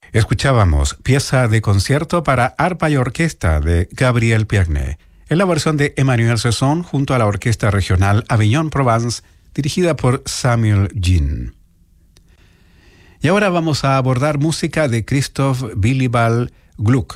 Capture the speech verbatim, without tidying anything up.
Escuchábamos pieza de concierto para arpa y orquesta de Gabriel Pierné, en la versión de Emmanuel Sesson junto a la Orquesta Regional Avignon-Provence, dirigida por Samuel Jean. Y ahora vamos a abordar música de Christoph Willibald Gluck,